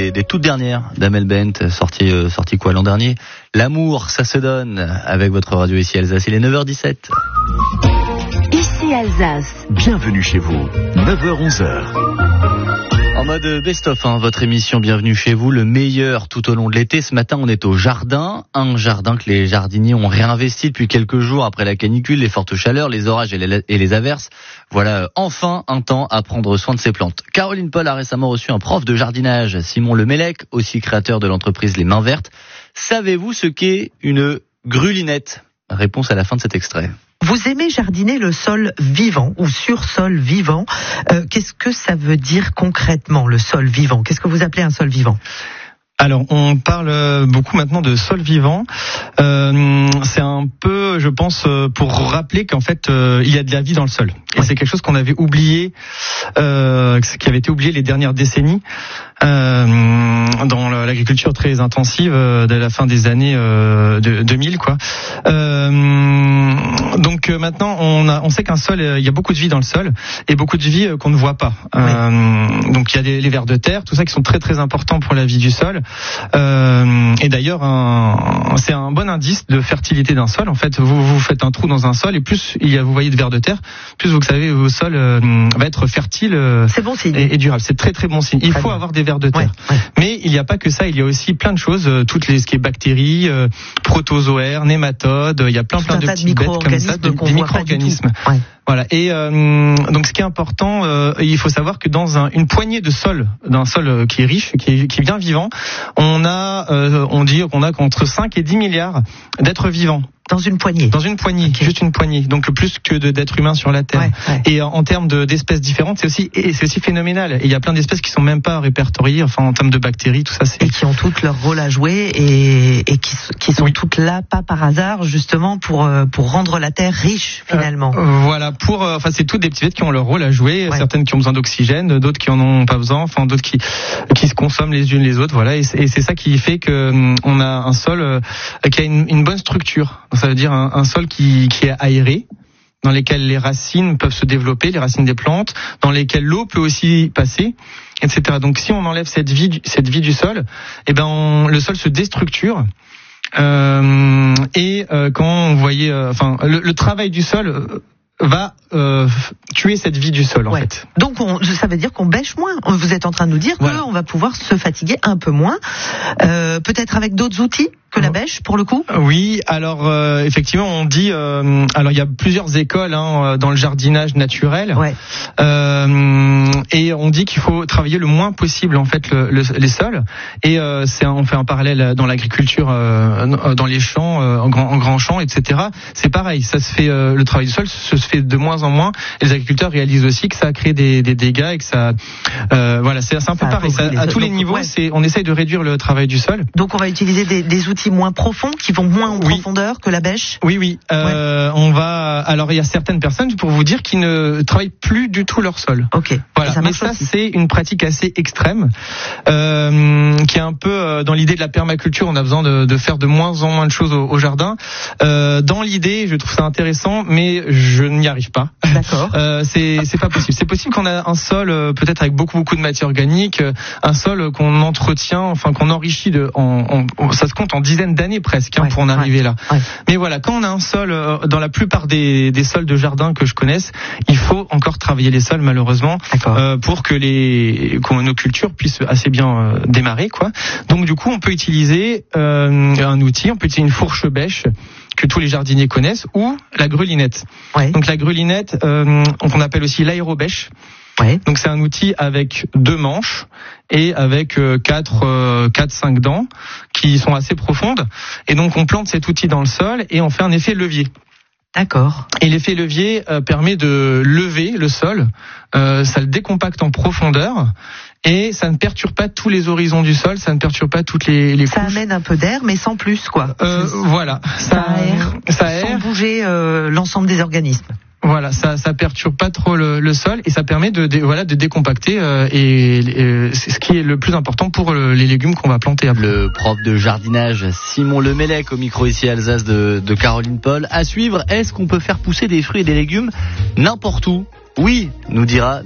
des toutes dernières d'Amel Bent, sorti quoi l'an dernier. L'amour, ça se donne, avec votre radio ici Alsace. Il est 9h17. Ici Alsace. Bienvenue chez vous, 9h-11h. En mode best-of, votre émission Bienvenue chez vous, le meilleur tout au long de l'été. Ce matin, on est au jardin, un jardin que les jardiniers ont réinvesti depuis quelques jours après la canicule, les fortes chaleurs, les orages et les averses. Voilà enfin un temps à prendre soin de ses plantes. Caroline Paul a récemment reçu un prof de jardinage, Simon Lemellec, aussi créateur de l'entreprise Les Mains Vertes. Savez-vous ce qu'est une grulinette ? Réponse à la fin de cet extrait. Vous aimez jardiner le sol vivant ou sur sol vivant. Qu'est-ce que ça veut dire concrètement, le sol vivant ? Qu'est-ce que vous appelez un sol vivant ? Alors, on parle beaucoup maintenant de sol vivant. C'est un peu, je pense, pour rappeler qu'en fait, il y a de la vie dans le sol. Et c'est quelque chose qu'on avait oublié, qui avait été oublié les dernières décennies, dans l'agriculture très intensive de la fin des années 2000, quoi. Donc maintenant, on sait qu'un sol, il y a beaucoup de vie dans le sol et beaucoup de vie qu'on ne voit pas. Donc il y a les vers de terre, tout ça qui sont très très importants pour la vie du sol. Et d'ailleurs, c'est un bon indice de fertilité d'un sol. En fait, vous faites un trou dans un sol et plus vous voyez de vers de terre, plus vous savez au sol va être fertile. C'est bon signe. Et durable. C'est très très bon signe. Il faut avoir des vers de terre. Ouais. Mais il n'y a pas que ça. Il y a aussi plein de choses, ce qui est bactéries, protozoaires, nématodes. Il y a plein de petites bêtes comme ça, des micro-organismes. Voilà. Et donc, ce qui est important, il faut savoir que dans une poignée de sol, d'un sol qui est riche, qui est bien vivant, on dit qu'on a entre 5 et 10 milliards d'êtres vivants. Dans une poignée. Okay. Juste une poignée. Donc plus que d'êtres humains sur la Terre. Ouais. Et en termes d'espèces différentes, c'est aussi phénoménal. Et il y a plein d'espèces qui sont même pas répertoriées, enfin en termes de bactéries, tout ça. Et qui ont toutes leur rôle à jouer et qui sont toutes là, pas par hasard, justement pour rendre la Terre riche finalement. Voilà. C'est toutes des petites bêtes qui ont leur rôle à jouer. Ouais. Certaines qui ont besoin d'oxygène, d'autres qui en ont pas besoin. Enfin d'autres qui se consomment les unes les autres. Voilà. Et c'est ça qui fait que on a un sol qui a une bonne structure. Ça veut dire un sol qui est aéré, dans lesquels les racines peuvent se développer, les racines des plantes, dans lesquels l'eau peut aussi passer, etc. Donc si on enlève cette vie du sol, le sol se déstructure. Quand on voyait, le travail du sol va tuer cette vie du sol en fait. Donc ça veut dire qu'on bêche moins. Vous êtes en train de nous dire qu'on va pouvoir se fatiguer un peu moins, peut-être avec d'autres outils que la bêche pour le coup. Oui, alors effectivement on dit alors il y a plusieurs écoles dans le jardinage naturel. Et on dit qu'il faut travailler le moins possible en fait les sols et on fait un parallèle dans l'agriculture dans les champs en grand champ, etc. C'est pareil, ça se fait le travail du sol se fait de moins en moins. Les agriculteurs réalisent aussi que ça a créé des dégâts et que ça c'est un peu pareil. À tous les niveaux, on essaye de réduire le travail du sol. Donc on va utiliser des outils moins profonds qui vont moins en profondeur que la bêche. Oui. On va. Alors il y a certaines personnes, pour vous dire, qui ne travaillent plus du tout leur sol. Ok. Voilà. Mais ça c'est une pratique assez extrême, qui est un peu dans l'idée de la permaculture. On a besoin de faire de moins en moins de choses au jardin. Dans l'idée, je trouve ça intéressant, mais je n'y arrive pas. D'accord. C'est pas possible. C'est possible qu'on a un sol peut-être avec beaucoup de matière organique, un sol qu'on entretient, qu'on enrichit ça se compte en dizaines d'années presque pour en arriver là. Ouais. Mais voilà, quand on a un sol, dans la plupart des sols de jardin que je connaisse, il faut encore travailler les sols malheureusement pour que nos cultures puissent assez bien démarrer quoi. Donc du coup, on peut utiliser un outil, on peut utiliser une fourche bêche que tous les jardiniers connaissent ou la grulinette. Ouais. Donc la grulinette, qu'on appelle aussi l'aérobêche. Ouais. Donc c'est un outil avec 2 manches et avec 4-5 dents qui sont assez profondes. Et donc on plante cet outil dans le sol et on fait un effet levier. D'accord. Et l'effet levier permet de lever le sol, ça le décompacte en profondeur et ça ne perturbe pas tous les horizons du sol, ça ne perturbe pas toutes les couches. Ça amène un peu d'air mais sans plus quoi. Voilà, ça aère sans bouger l'ensemble des organismes. Voilà, ça perturbe pas trop le sol et ça permet de décompacter et ce qui est le plus important pour les légumes qu'on va planter après. Le prof de jardinage Simon Lemellec au micro ici Alsace de Caroline Paul. À suivre, est-ce qu'on peut faire pousser des fruits et des légumes n'importe où ? Oui, nous dira